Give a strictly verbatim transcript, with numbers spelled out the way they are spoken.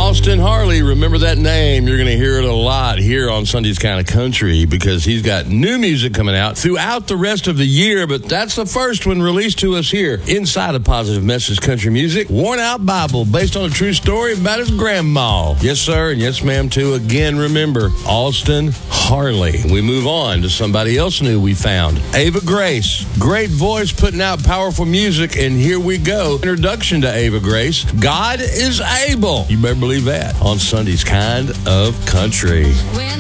Austin Harley. Remember that name. You're going to hear it a lot here on Sunday's Kind of Country because he's got new music coming out throughout the rest of the year, but that's the first one released to us here inside of Positive Message Country Music. Worn Out Bible, based on a true story about his grandma. Yes, sir, and yes, ma'am, too. Again, remember, Austin Harley. We move on to somebody else new we found. Ava Grace. Great voice, putting out powerful music, and here we go. Introduction to Ava Grace. God is able. You better believe that on Sunday's Kind of Country.